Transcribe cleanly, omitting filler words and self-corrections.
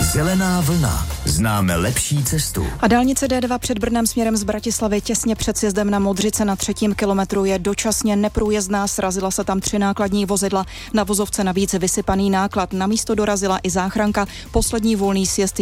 Zelená vlna. Známe lepší cestu. A dálnice D2 před Brnem směrem z Bratislavy těsně před sjezdem na Modřice na 3. kilometru je dočasně neprůjezdná. Srazila se tam 3 nákladní vozidla. Na vozovce navíc vysypaný náklad. Na místo dorazila i záchranka. Poslední volný sjezd